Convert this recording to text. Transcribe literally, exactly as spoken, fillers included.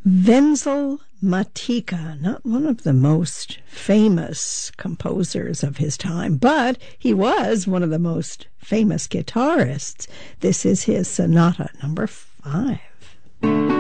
Wenzel Matica, not one of the most famous composers of his time, but he was one of the most famous guitarists. This is his Sonata number five.